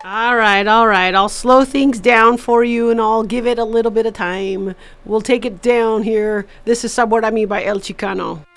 All right, all right. I'll slow things down for you and I'll give it a little bit of time. We'll take it down here. This is what I mean by El Chicano.